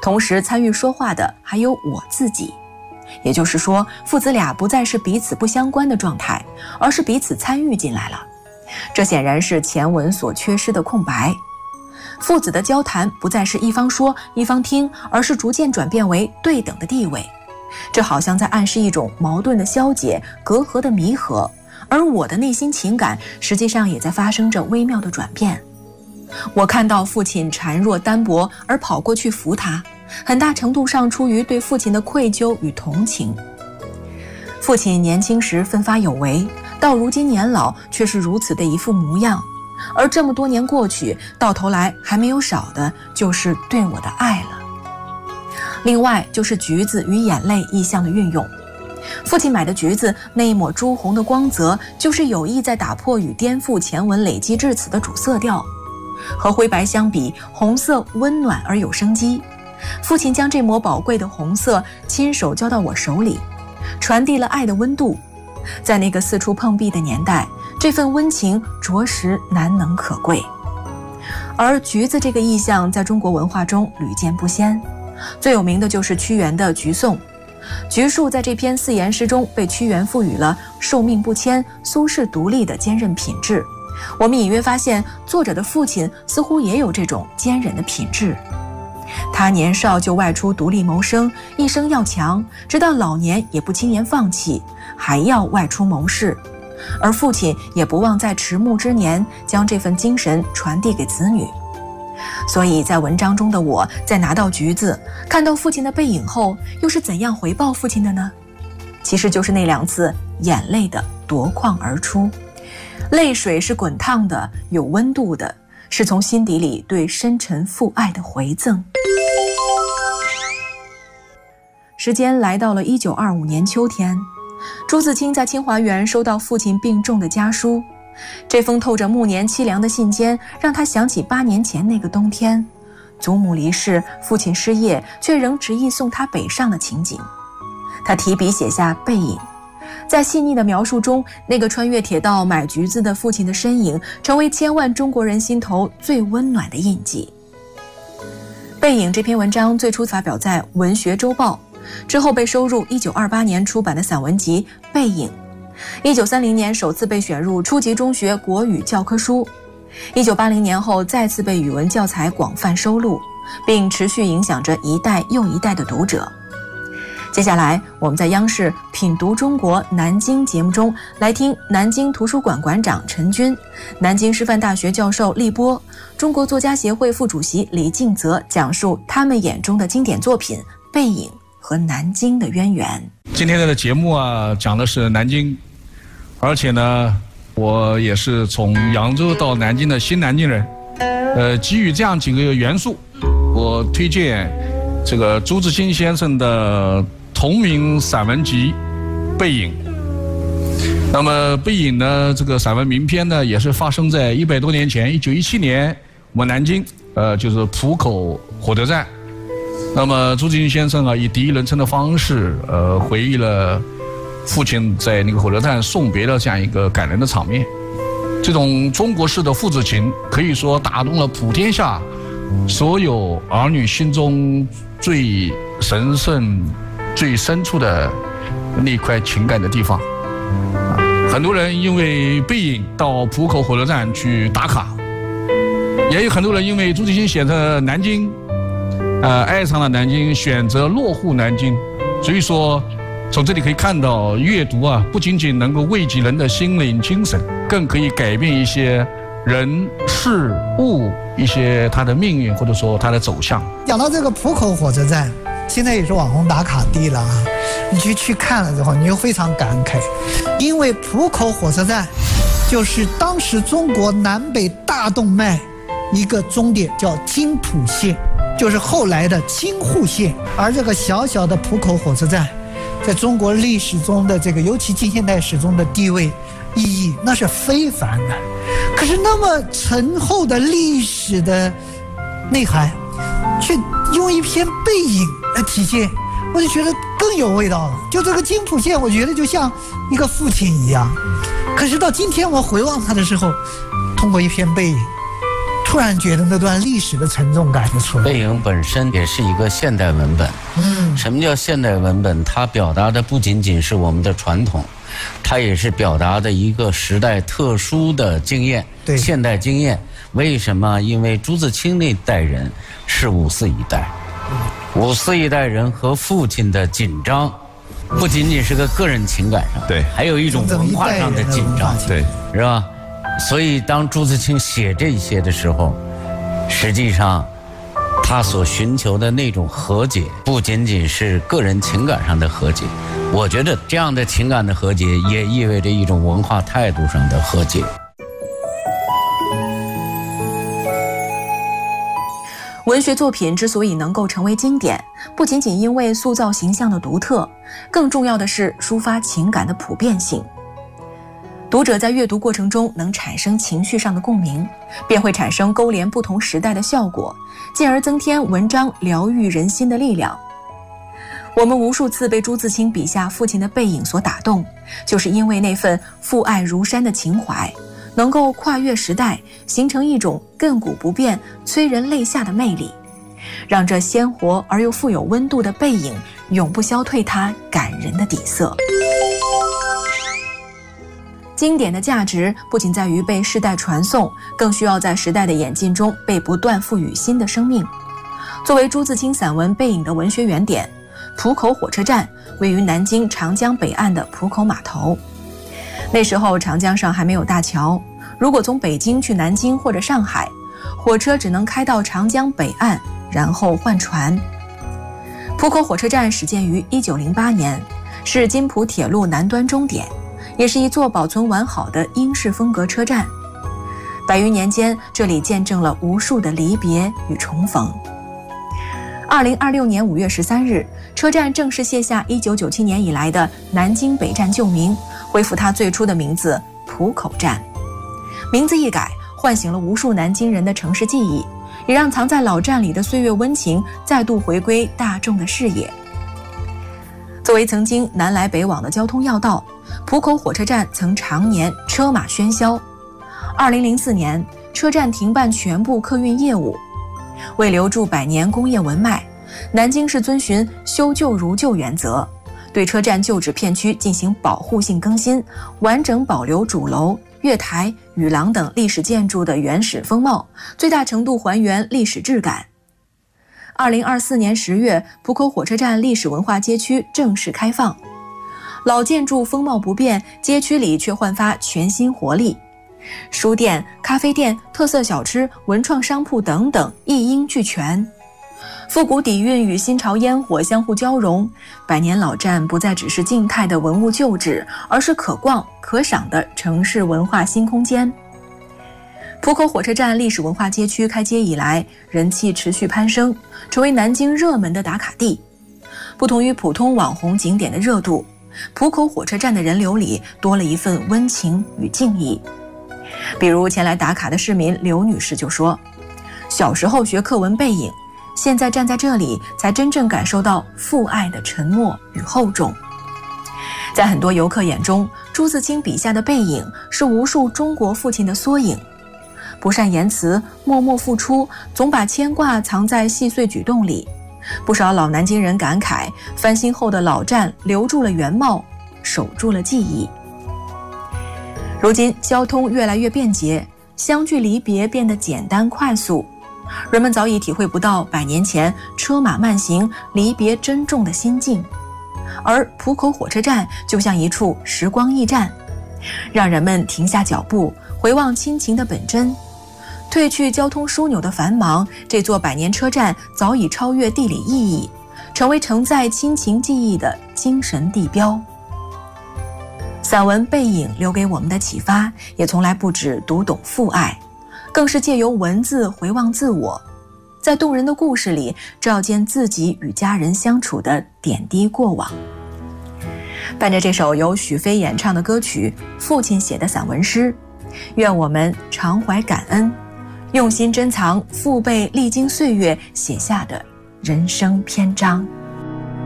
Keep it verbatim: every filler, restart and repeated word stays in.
同时参与说话的还有我自己。也就是说，父子俩不再是彼此不相关的状态，而是彼此参与进来了。这显然是前文所缺失的空白。父子的交谈不再是一方说一方听，而是逐渐转变为对等的地位。这好像在暗示一种矛盾的消解，隔阂的弥合，而我的内心情感实际上也在发生着微妙的转变。我看到父亲孱弱单薄而跑过去扶他，很大程度上出于对父亲的愧疚与同情。父亲年轻时奋发有为，到如今年老却是如此的一副模样，而这么多年过去，到头来还没有少的就是对我的爱了。另外就是橘子与眼泪意象的运用。父亲买的橘子那一抹朱红的光泽，就是有意在打破与颠覆前文累积至此的主色调。和灰白相比，红色温暖而有生机。父亲将这抹宝贵的红色亲手交到我手里，传递了爱的温度。在那个四处碰壁的年代，这份温情着实难能可贵。而橘子这个意象在中国文化中屡见不鲜，最有名的就是屈原的《橘颂》。橘树在这篇四言诗中被屈原赋予了受命不迁、苏轼独立的坚韧品质。我们隐约发现，作者的父亲似乎也有这种坚韧的品质。他年少就外出独立谋生，一生要强，直到老年也不轻言放弃，还要外出谋事。而父亲也不忘在迟暮之年将这份精神传递给子女。所以在文章中的我，在拿到橘子，看到父亲的背影后，又是怎样回报父亲的呢？其实就是那两次眼泪的夺眶而出。泪水是滚烫的，有温度的，是从心底里对深沉父爱的回赠。时间来到了一九二五年秋天，朱自清在清华园收到父亲病重的家书。这封透着暮年凄凉的信笺，让他想起八年前那个冬天，祖母离世，父亲失业，却仍执意送他北上的情景。他提笔写下背影，在细腻的描述中，那个穿越铁道买橘子的父亲的身影，成为千万中国人心头最温暖的印记。背影这篇文章最初发表在《文学周报》，之后被收入一九二八年出版的散文集《背影》，一九三零年首次被选入初级中学国语教科书，一九八零年后再次被语文教材广泛收录，并持续影响着一代又一代的读者。接下来我们在央视品读中国南京节目中来听南京图书馆馆长陈军、南京师范大学教授厉波、中国作家协会副主席李敬泽讲述他们眼中的经典作品《背影》和南京的渊源。 今天的节目啊，讲的是南京，而且呢，我也是从扬州到南京的新南京人。呃，基于这样几个元素，我推荐这个朱自清先生的同名散文集《背影》。那么《背影》呢，这个散文名篇呢，也是发生在一百多年前，一九一七年，我们南京，呃，就是浦口火车站。那么朱自清先生啊，以第一人称的方式，呃，回忆了父亲在那个火车站送别的这样一个感人的场面。这种中国式的父子情，可以说打动了普天下所有儿女心中最神圣、最深处的那块情感的地方。很多人因为背影到浦口火车站去打卡，也有很多人因为朱自清写的南京，呃，爱上了南京，选择落户南京。所以说，从这里可以看到，阅读啊，不仅仅能够慰藉人的心灵精神，更可以改变一些人事物一些它的命运，或者说它的走向。 讲到这个浦口火车站，现在也是网红打卡地了啊！你去去看了之后，你就非常感慨，因为浦口火车站就是当时中国南北大动脉一个终点，叫津浦线，就是后来的京沪线。而这个小小的浦口火车站，在中国历史中的这个，尤其近现代史中的地位意义，那是非凡的。可是那么沉厚的历史的内涵，却用一篇背影来体现，我就觉得更有味道了。就这个津浦线，我觉得就像一个父亲一样。可是到今天我回望他的时候，通过一篇背影， 突然觉得那段历史的沉重感就出来了。 背影本身也是一个现代文本。嗯，什么叫现代文本？它表达的不仅仅是我们的传统，它也是表达的一个时代特殊的经验， 对， 现代经验。为什么？因为朱自清那代人是五四一代，五四一代人和父亲的紧张，不仅仅是个个人情感上， 对， 还有一种文化上的紧张， 对， 是吧？所以当朱自清写这些的时候，实际上他所寻求的那种和解，不仅仅是个人情感上的和解，我觉得这样的情感的和解也意味着一种文化态度上的和解。 文学作品之所以能够成为经典，不仅仅因为塑造形象的独特，更重要的是抒发情感的普遍性。读者在阅读过程中能产生情绪上的共鸣，便会产生勾连不同时代的效果，进而增添文章疗愈人心的力量。我们无数次被朱自清笔下父亲的背影所打动，就是因为那份父爱如山的情怀，能够跨越时代，形成一种亘古不变、催人泪下的魅力，让这鲜活而又富有温度的背影永不消退它感人的底色。经典的价值不仅在于被世代传颂，更需要在时代的演进中被不断赋予新的生命。作为朱自清散文《背影》的文学原点，浦口火车站位于南京长江北岸的浦口码头。那时候长江上还没有大桥，如果从北京去南京或者上海，火车只能开到长江北岸，然后换船。浦口火车站始建于一九零八年，是津浦铁路南端终点，也是一座保存完好的英式风格车站。百余年间，这里见证了无数的离别与重逢。二零二六年五月十三日，车站正式卸下一九九七年以来的南京北站旧名，恢复它最初的名字浦口站。名字一改，唤醒了无数南京人的城市记忆，也让藏在老站里的岁月温情再度回归大众的视野。作为曾经南来北往的交通要道，浦口火车站曾常年车马喧嚣。二零零四年，车站停办全部客运业务。为留住百年工业文脉，南京市遵循修旧如旧原则，对车站旧址片区进行保护性更新，完整保留主楼、月台、雨廊等历史建筑的原始风貌，最大程度还原历史质感。二零二四年十月，浦口火车站历史文化街区正式开放。老建筑风貌不变，街区里却焕发全新活力。书店、咖啡店、特色小吃、文创商铺等等一应俱全。复古底蕴与新潮烟火相互交融，百年老站不再只是静态的文物旧址，而是可逛可赏的城市文化新空间。浦口火车站历史文化街区开街以来，人气持续攀升，成为南京热门的打卡地。不同于普通网红景点的热度，浦口火车站的人流里多了一份温情与敬意。比如前来打卡的市民刘女士就说，小时候学课文背影，现在站在这里才真正感受到父爱的沉默与厚重。在很多游客眼中，朱自清笔下的背影是无数中国父亲的缩影，不善言辞，默默付出，总把牵挂藏在细碎举动里。不少老南京人感慨，翻新后的老站留住了原貌，守住了记忆。如今交通越来越便捷，相聚离别变得简单快速，人们早已体会不到百年前车马慢行离别珍重的心境。而浦口火车站就像一处时光驿站，让人们停下脚步，回望亲情的本真。褪去交通枢纽的繁忙，这座百年车站早已超越地理意义，成为承载亲情记忆的精神地标。散文《背影》留给我们的启发，也从来不止读懂父爱，更是借由文字回望自我，在动人的故事里照见自己与家人相处的点滴过往。伴着这首由许飞演唱的歌曲《父亲写的散文诗》，愿我们常怀感恩，用心珍藏父辈历经岁月写下的人生篇章。